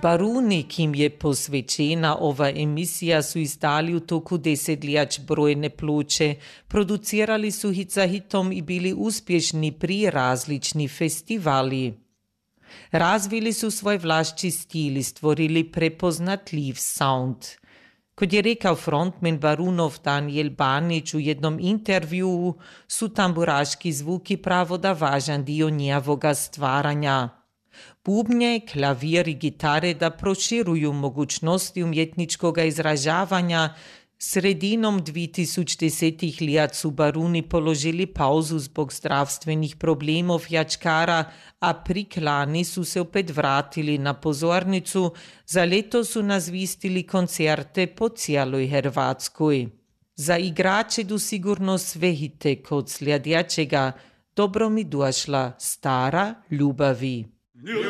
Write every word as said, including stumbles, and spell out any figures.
Baruni, kim je posvećena ova emisija, su izdali u toku desetljač brojne ploče, producirali su hit za hitom i bili uspješni pri različni festivali. Razvili su svoj vlastni stil i stvorili prepoznatljiv sound. Kod je rekao frontman Barunov Daniel Banić u jednom intervjuu, su tamburaški zvuki pravoda važan dio njihovoga stvaranja. Bubnje, klavir i gitare da proširuju mogućnosti umjetničkog izražavanja. Sredinom dvitisućdesetih let su Baruni položili pauzu zbog zdravstvenih problemov jačkara, a priklani su se opet vratili na pozornicu. Za leto su nazvistili koncerte po cijeloj Hrvatskoj. Za igrače du sigurno sve hite kod sljedećega. Dobro mi došla stara ljubavi.